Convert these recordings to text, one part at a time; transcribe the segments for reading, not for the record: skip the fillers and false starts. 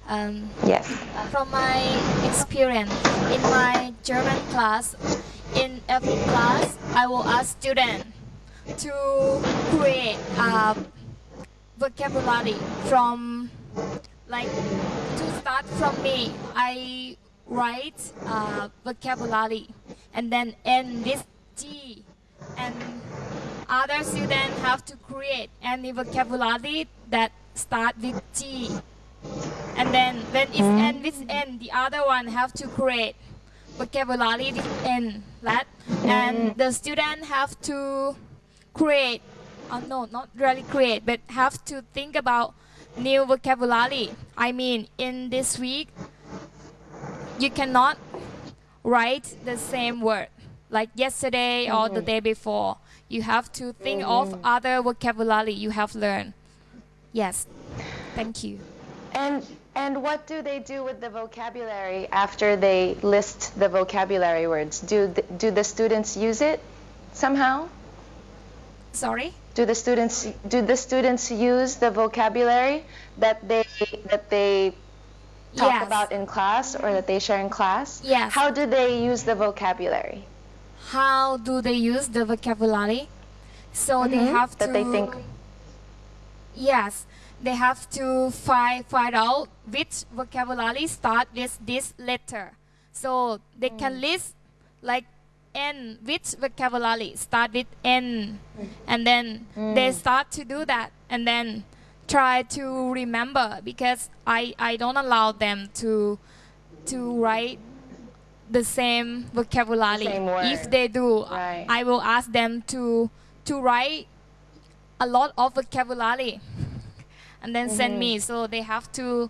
Yes. From my experience in my German class, in every class, I will ask students to create a vocabulary from like to start from me. I write vocabulary and then end with G, and other students have to create any vocabulary that start with G, and then when it's end with N, the other one have to create vocabulary with N, that, and the student have to create, no, not really create, but have to think about new vocabulary. I mean, in this week, you cannot write the same word like yesterday or the day before. You have to think of other vocabulary you have learned. Yes, thank you. And and what do they do with the vocabulary after they list the vocabulary words? Do the students use it somehow? Sorry? Do the students use the vocabulary that they talk Yes. about in class or that they share in class? Yes. How do they use the vocabulary? How do they use the vocabulary? So they have that to. they think. Yes, they have to find out which vocabulary start with this letter. So they can list like N, which vocabulary start with N, and then they start to do that, and then try to remember, because I don't allow them to write the same vocabulary. Same word. If they do, Right. I will ask them to write a lot of vocabulary and then send me, so they have to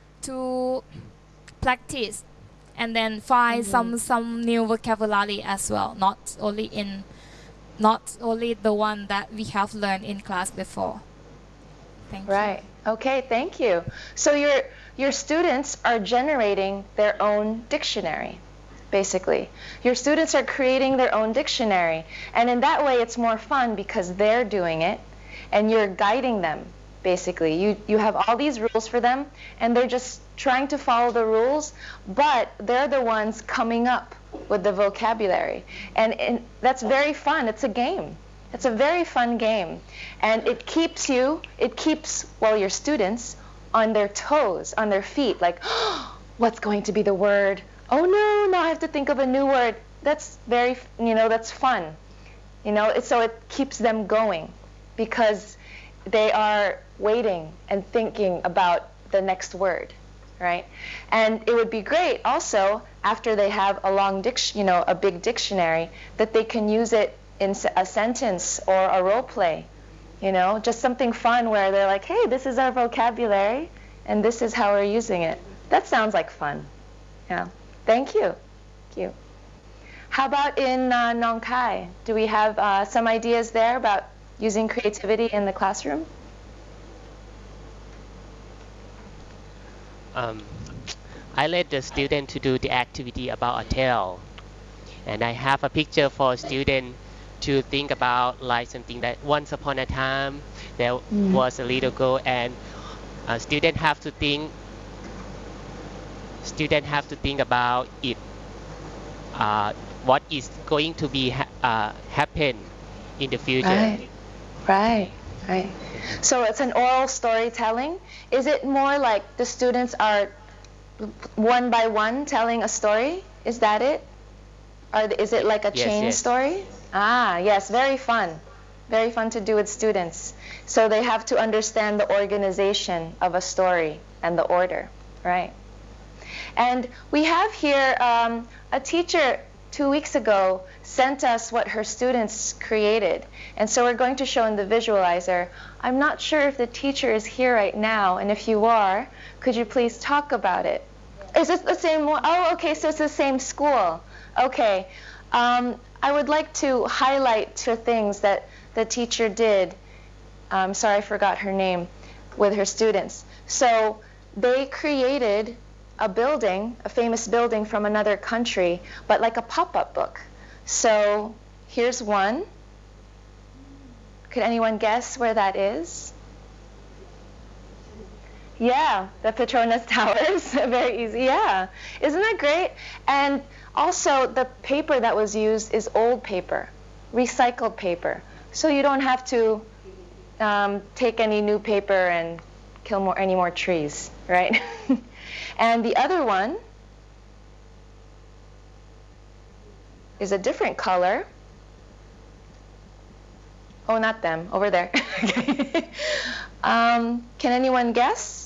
practice and then find some new vocabulary as well, not only the one that we have learned in class before. Thank you. Right. Okay, thank you. So your students are generating their own dictionary, basically. Your students are creating their own dictionary. And in that way, it's more fun because they're doing it and you're guiding them, basically. You have all these rules for them and they're just trying to follow the rules, but they're the ones coming up with the vocabulary. And that's very fun. It's a game. It's a very fun game. And it keeps your students on their toes, on their feet, like, oh, what's going to be the word? Oh no, now I have to think of a new word. That's very, that's fun. So it keeps them going because they are waiting and thinking about the next word, right? And it would be great also after they have a long a big dictionary, that they can use it in a sentence or a role play, just something fun where they're like, hey, this is our vocabulary and this is how we're using it. That sounds like fun. Yeah. Thank you. Thank you. How about in Nong Khai? Do we have some ideas there about using creativity in the classroom? I let the student to do the activity about a tale, and I have a picture for student to think about, like something that once upon a time there was a little girl, and student have to think about it, what is going to be happen in the future. Right. So it's an oral storytelling. Is it more like the students are one by one telling a story? Is that it? Or is it like a chain story? Ah, yes, very fun. Very fun to do with students. So they have to understand the organization of a story and the order, right? And we have here a teacher 2 weeks ago sent us what her students created. And so we're going to show in the visualizer. I'm not sure if the teacher is here right now, and if you are, could you please talk about it? Is this the same one? Oh, okay, so it's the same school. Okay. I would like to highlight two things that the teacher did. Sorry, I forgot her name, with her students. So they created a building, a famous building from another country, but like a pop-up book. So here's one. Could anyone guess where that is? Yeah, the Petronas Towers. Very easy. Yeah. Isn't that great? And also, the paper that was used is old paper, recycled paper. So you don't have to take any new paper and kill any more trees, right? And the other one is a different color. Oh, not them. Over there. Can anyone guess?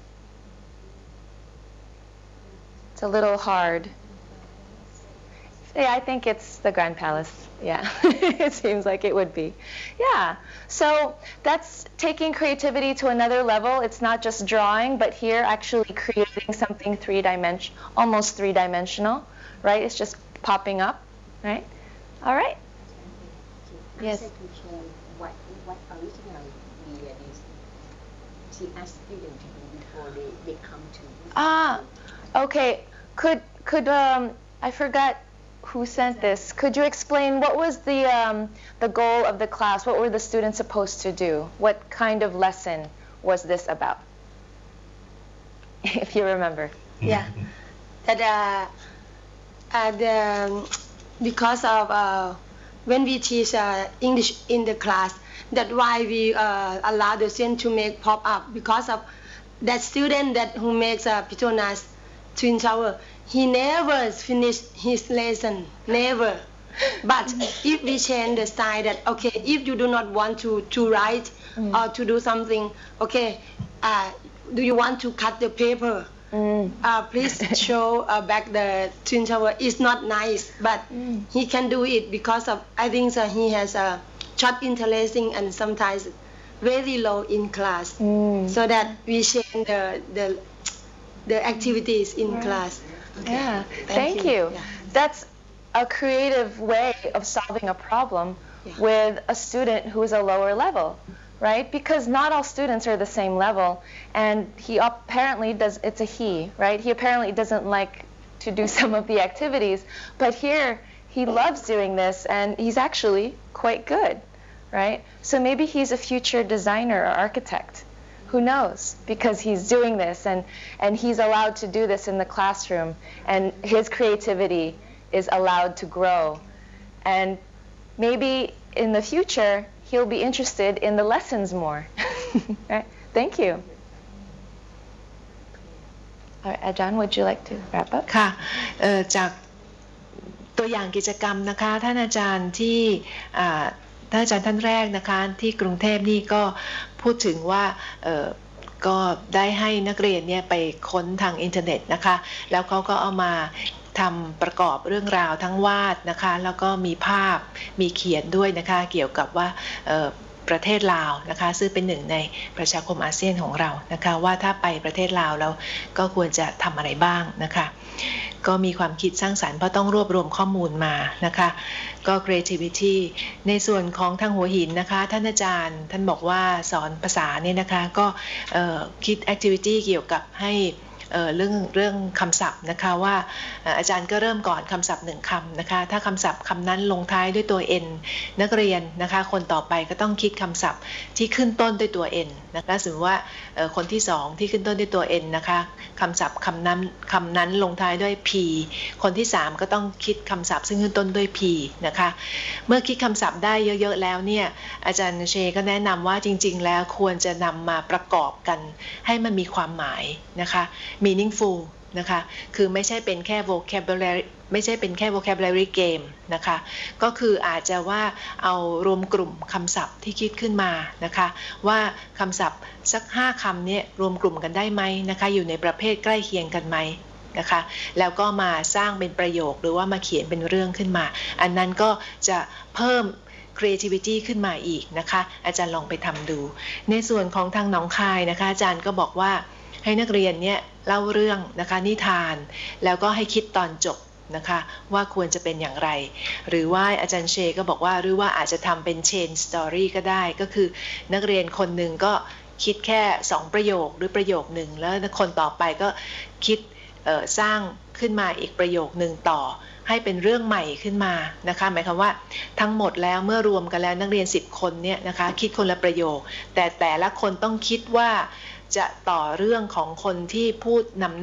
It's a little hard. Yeah, I think it's the Grand Palace. Yeah, it seems like it would be. Yeah, so that's taking creativity to another level. It's not just drawing, but here actually creating something almost three-dimensional, right? It's just popping up, right? All right. Yes. What originally she asked students to do before they come to. Okay. Could I forgot who sent this. Could you explain what was the goal of the class? What were the students supposed to do? What kind of lesson was this about? If you remember. Yeah. That because of when we teach English in the class, that's why we allow the student to make pop-up, because of that student who makes Petronas Twin Tower. He never finished his lesson, never. But if we change the style that, okay, if you do not want to write or to do something, okay, do you want to cut the paper? Please show back the Twin Tower. It's not nice, but he can do it because of, I think he has a short interesting and sometimes very low in class, so that we change the activities in class. Okay. Yeah, thank you. Yeah. That's a creative way of solving a problem with a student who is a lower level, right? Because not all students are the same level, and he apparently it's a he, right? He apparently doesn't like to do some of the activities, but here he loves doing this, and he's actually quite good, right? So maybe he's a future designer or architect. Who knows? Because he's doing this, and he's allowed to do this in the classroom, and his creativity is allowed to grow. And maybe in the future, he'll be interested in the lessons more. Right? Thank you. All right, Ajahn, would you like to wrap up? ค่ะจากตัวอย่างกิจกรรมนะคะท่านอาจารย์ท่านแรกนะคะที่กรุงเทพนี่ก็พูดถึงว่าก็ได้ให้นักเรียนเนี่ยไปค้นทางอินเทอร์เน็ตนะคะแล้วเขาก็เอามาทำประกอบเรื่องราวทั้งวาดนะคะแล้วก็มีภาพมีเขียนด้วยนะคะเกี่ยวกับว่าประเทศลาวนะคะซึ่งเป็นหนึ่งในประชาคมอาเซียนของเรานะคะว่าถ้าไปประเทศลาวแล้วก็ควรจะทำอะไรบ้างนะคะก็มีความคิดสร้างสรรค์เพราะต้องรวบรวมข้อมูลมานะคะก็ creativity ในส่วนของทางหัวหินนะคะท่านอาจารย์ท่านบอกว่าสอนภาษาเนี่ยนะคะก็คิด activity เกี่ยวกับให้เรื่องคำศัพท์นะคะว่าอาจารย์ก็เริ่มก่อนคำศัพท์1คำนะคะถ้าคำศัพท์คำนั้นลงท้ายด้วยตัว n นักเรียนนะคะคนต่อไปก็ต้องคิดคำศัพท์ที่ขึ้นต้นด้วยตัว n นะคะสมมติว่าคนที่2ที่ขึ้นต้นด้วยตัว n นะคะคำศัพท์คำนั้นลงท้ายด้วย p คนที่3ก็ต้องคิดคำศัพท์ซึ่งขึ้นต้นด้วย p นะคะเมื่อคิดคำศัพท์ได้เยอะๆแล้วเนี่ยอาจารย์เชก็แนะนำว่าจริงๆแล้วควรจะนำมาประกอบกันให้มันมีความหมายนะคะmeaningful นะคะคือไม่ใช่เป็นแค่ vocabulary ไม่ใช่เป็นแค่ vocabulary game นะคะก็คืออาจจะว่าเอารวมกลุ่มคำศัพท์ที่คิดขึ้นมานะคะว่าคำศัพท์สัก5คำนี้รวมกลุ่มกันได้ไหมนะคะอยู่ในประเภทใกล้เคียงกันไหมนะคะแล้วก็มาสร้างเป็นประโยคหรือว่ามาเขียนเป็นเรื่องขึ้นมาอันนั้นก็จะเพิ่ม creativity ขึ้นมาอีกนะคะอาจารย์ลองไปทำดูในส่วนของทางหนองคายนะคะอาจารย์ก็บอกว่าให้นักเรียนเนี่ยเล่าเรื่องนะคะนิทานแล้วก็ให้คิดตอนจบนะคะว่าควรจะเป็นอย่างไรหรือว่าอาจารย์เชก็บอกว่าหรือว่าอาจจะทำเป็น chain story ก็ได้ก็คือนักเรียนคนหนึ่งก็คิดแค่2ประโยคหรือประโยคหนึ่งแล้วคนต่อไปก็คิดสร้างขึ้นมาอีกประโยคหนึ่งต่อให้เป็นเรื่องใหม่ขึ้นมานะคะหมายความว่าทั้งหมดแล้วเมื่อรวมกันแล้วนักเรียน10คนเนี่ยนะคะคิดคนละประโยคแต่ละคนต้องคิดว่าจะต่อเรื่องของคนที่พูดนำ